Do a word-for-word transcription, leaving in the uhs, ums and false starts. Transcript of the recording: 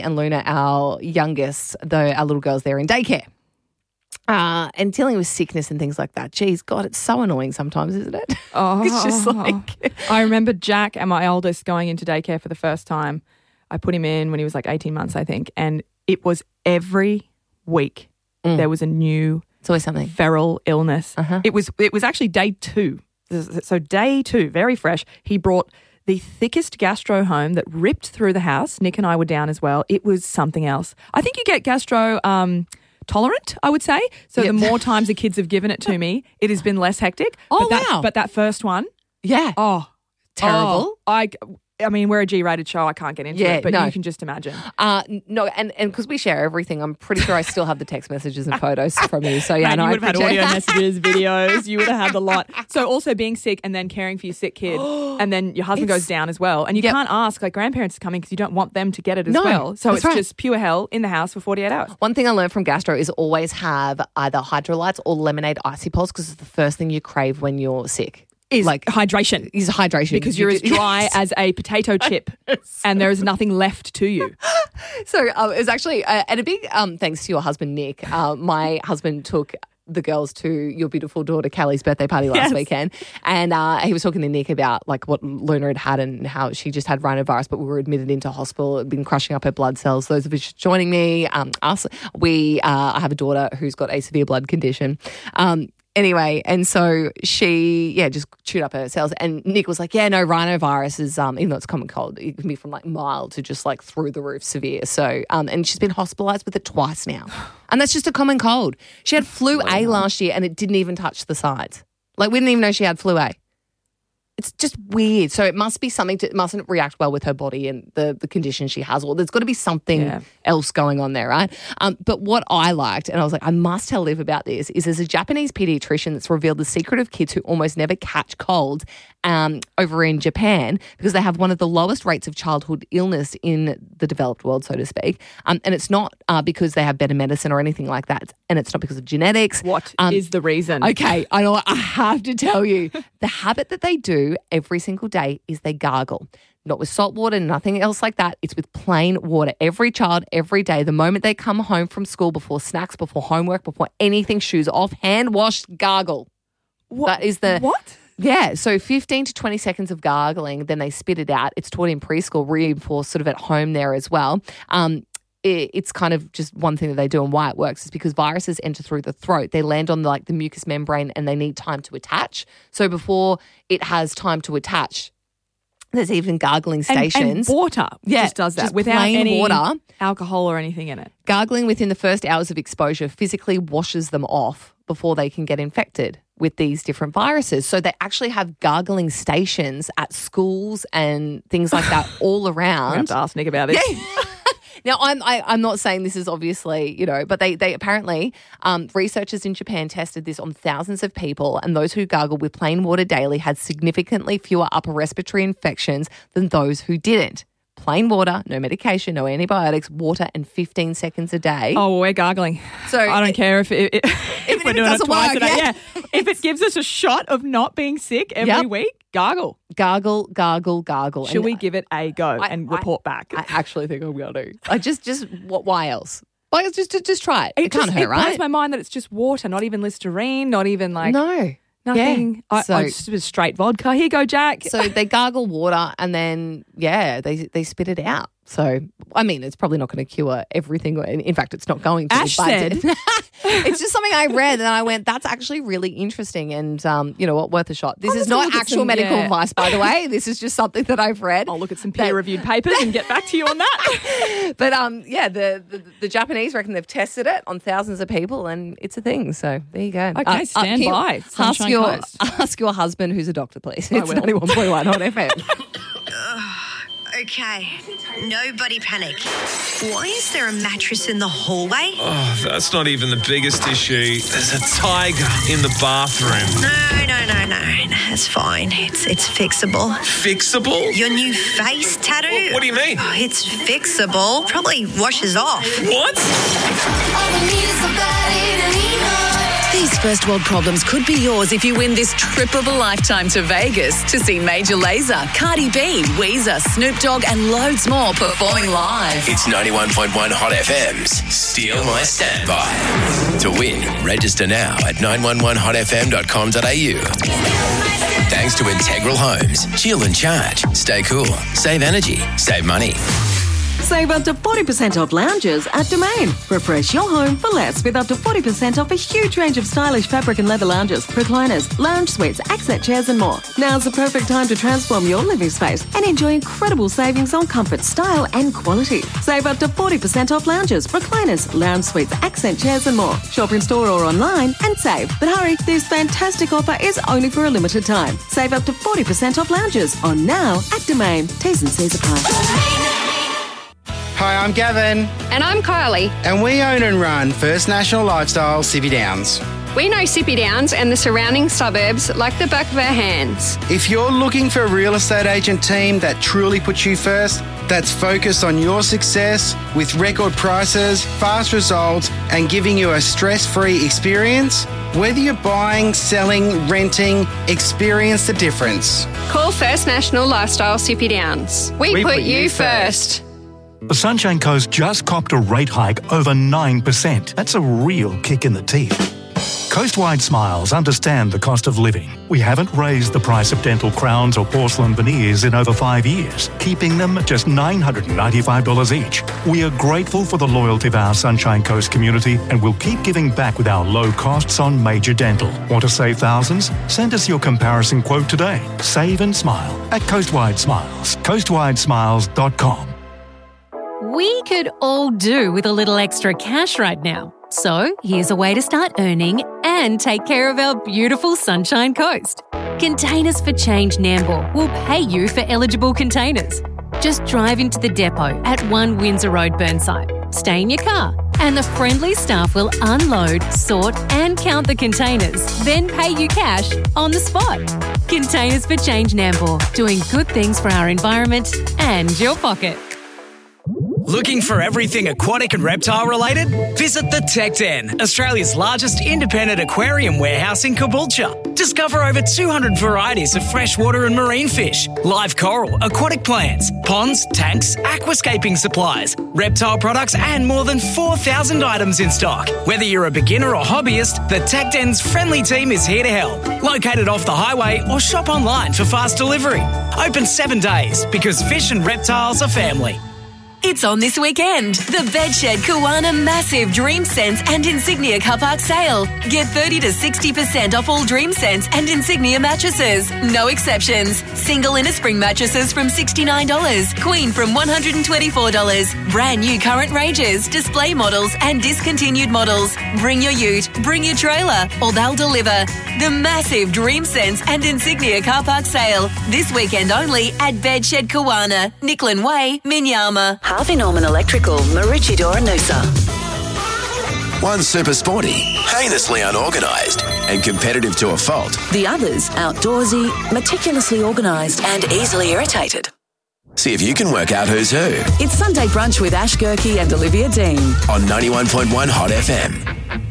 and Luna, our youngest, though our little girls, they're in daycare. Uh, and dealing with sickness and things like that. Geez, God, it's so annoying sometimes, isn't it? Oh, it's just like... I remember Jack and my oldest going into daycare for the first time. I put him in when he was like eighteen months, I think, and it was every week mm. there was a new it's always something. feral illness. Uh-huh. It was it was actually day two. So day two, very fresh, he brought the thickest gastro home that ripped through the house. Nick and I were down as well. It was something else. I think you get gastro... Um, tolerant, I would say. So yep. the more times the kids have given it to me, it has been less hectic. Oh, but that, wow. But that first one. Yeah. Oh. Terrible. Oh, I, I mean, we're a G-rated show. I can't get into yeah, it, but no. you can just imagine. Uh, no, and and because we share everything, I'm pretty sure I still have the text messages and photos from you. So, yeah, Man, no, you would I have had audio messages, videos. You would have had the lot. So also being sick and then caring for your sick kid and then your husband It's, goes down as well. And you yep. can't ask, like, grandparents are coming because you don't want them to get it as no, well. So it's right. just pure hell in the house for forty-eight hours. One thing I learned from gastro is always have either hydrolytes or lemonade icy poles because it's the first thing you crave when you're sick. Is like hydration. Is hydration. Because you're as dry yes. as a potato chip and there is nothing left to you. So uh, it was actually, uh, and a big um, thanks to your husband, Nick. Uh, my husband took the girls to your beautiful daughter Callie's birthday party last yes. weekend, and uh, he was talking to Nick about like what Luna had had and how she just had rhinovirus, but we were admitted into hospital. It had been crushing up her blood cells. Those of us joining me, um, us, we uh, I have a daughter who's got a severe blood condition. Um, Anyway, and so she, yeah, just chewed up her cells. And Nick was like, yeah, no, rhinovirus is, um, even though it's common cold, it can be from like mild to just like through the roof severe. So, um, and she's been hospitalised with it twice now. And that's just a common cold. She had flu A last year and it didn't even touch the sides. Like we didn't even know she had flu A. It's just weird. So it must be something to, it mustn't react well with her body and the, the condition she has. Or there's got to be something yeah. else going on there, right? Um, but what I liked, and I was like, I must tell Liv about this, is there's a Japanese pediatrician that's revealed the secret of kids who almost never catch colds um, over in Japan because they have one of the lowest rates of childhood illness in the developed world, so to speak. Um, and it's not uh, because they have better medicine or anything like that. And it's not because of genetics. What um, is the reason? Okay, I know. I have to tell you, the habit that they do every single day is they gargle. Not with salt water, nothing else like that. It's with plain water. Every child, every day, the moment they come home from school, before snacks, before homework, before anything, shoes off, hand wash, gargle. What? That is the... What? Yeah, so fifteen to twenty seconds of gargling, then they spit it out. It's taught in preschool, reinforced sort of at home there as well. Um, it, it's kind of just one thing that they do, and why it works is because viruses enter through the throat. They land on the, like the mucous membrane and they need time to attach. So before it has time to attach, there's even gargling stations. And, and water yeah, just does that just without plain any water. Alcohol or anything in it. Gargling within the first hours of exposure physically washes them off before they can get infected with these different viruses. So they actually have gargling stations at schools and things like that all around. I have to ask Nick about this. Yeah. Now, I'm I, I'm not saying this is obviously, you know, but they they apparently, um, researchers in Japan tested this on thousands of people, and those who gargled with plain water daily had significantly fewer upper respiratory infections than those who didn't. Plain water, no medication, no antibiotics, water, and fifteen seconds a day. Oh, well, we're gargling. So I don't it, care if it, it, if we're it doing it doesn't twice work, a day. yeah. Yeah. If it gives us a shot of not being sick every Yep. week, gargle. Gargle, gargle, gargle. Should And we give it a go I- and I- report back? I actually think I'm going to. I just, just what? Why else? Why else? Just, just, just try it. It, it can't just, hurt, it right? blows my mind that it's just water, not even Listerine, not even like no. nothing. Yeah. I, So- I just was straight vodka. Here you go, Jack. So they gargle water and then, yeah, they they spit it out. So, I mean, it's probably not going to cure everything. In in fact, it's not going to. Ash but said. it- it's just something I read and I went, that's actually really interesting and, um, you know what, worth a shot. This I'll is have to not look at actual some- medical yeah. advice, by the way. This is just something that I've read. I'll look at some peer-reviewed papers and get back to you on that. But, um, yeah, the, the the Japanese reckon they've tested it on thousands of people and it's a thing. So there you go. Okay, stand can you by. Ask Sunshine your, Coast. ask your husband who's a doctor, please. It's will. ninety-one point one on F M. Okay, nobody panic. Why is there a mattress in the hallway? Oh, that's not even the biggest issue. There's a tiger in the bathroom. No, no, no, no. That's fine. It's it's fixable. Fixable? Your new face tattoo? What, what do you mean? Oh, it's fixable. Probably washes off. What? All we need is somebody to lean on. These first world problems could be yours if you win this trip of a lifetime to Vegas to see Major Lazer, Cardi B, Weezer, Snoop Dogg and loads more performing live. It's ninety-one point one Hot F M's Steal My Standby. To win, register now at nine one one hot f m dot com dot a u. Thanks to Integral Homes. Chill and charge. Stay cool. Save energy. Save money. Save up to forty percent off lounges at Domain. Refresh your home for less with up to forty percent off a huge range of stylish fabric and leather lounges, recliners, lounge suites, accent chairs and more. Now's the perfect time to transform your living space and enjoy incredible savings on comfort, style and quality. Save up to forty percent off lounges, recliners, lounge suites, accent chairs and more. Shop in store or online and save. But hurry, this fantastic offer is only for a limited time. Save up to forty percent off lounges on now at Domain. T's and C's apply. Hi, I'm Gavin. And I'm Kylie. And we own and run First National Lifestyle Sippy Downs. We know Sippy Downs and the surrounding suburbs like the back of our hands. If you're looking for a real estate agent team that truly puts you first, that's focused on your success with record prices, fast results, and giving you a stress-free experience, whether you're buying, selling, renting, experience the difference. Call First National Lifestyle Sippy Downs. We, we put, put you first. first. The Sunshine Coast just copped a rate hike over nine percent. That's a real kick in the teeth. Coastwide Smiles understand the cost of living. We haven't raised the price of dental crowns or porcelain veneers in over five years, keeping them at just nine hundred ninety-five dollars each. We are grateful for the loyalty of our Sunshine Coast community and will keep giving back with our low costs on major dental. Want to save thousands? Send us your comparison quote today. Save and smile at Coastwide Smiles. coastwide smiles dot com. We could all do with a little extra cash right now. So here's a way to start earning and take care of our beautiful Sunshine Coast. Containers for Change Nambour will pay you for eligible containers. Just drive into the depot at one Windsor Road, Burnside. Stay in your car and the friendly staff will unload, sort and count the containers, then pay you cash on the spot. Containers for Change Nambour, doing good things for our environment and your pocket. Looking for everything aquatic and reptile related? Visit the Tech Den, Australia's largest independent aquarium warehouse in Caboolture. Discover over two hundred varieties of freshwater and marine fish, live coral, aquatic plants, ponds, tanks, aquascaping supplies, reptile products and more than four thousand items in stock. Whether you're a beginner or hobbyist, the Tech Den's friendly team is here to help. Located off the highway or shop online for fast delivery. Open seven days because fish and reptiles are family. It's on this weekend. The Bedshed Kiwana Massive Dream Sense and Insignia Car Park Sale. Get thirty to sixty percent off all Dream Sense and Insignia mattresses. No exceptions. Single inner spring mattresses from sixty-nine dollars. Queen from one hundred twenty-four dollars. Brand new current ranges, display models and discontinued models. Bring your ute, bring your trailer, or they'll deliver. The Massive Dream Sense and Insignia Car Park Sale. This weekend only at Bedshed Kiwana, Nicklin Way, Minyama. Harvey Norman Electrical, Maroochydore, Noosa. One's super sporty, heinously unorganised, and competitive to a fault. The other's outdoorsy, meticulously organised, and easily irritated. See if you can work out who's who. It's Sunday Brunch with Ash Gerke and Olivia Dean on ninety-one point one Hot F M.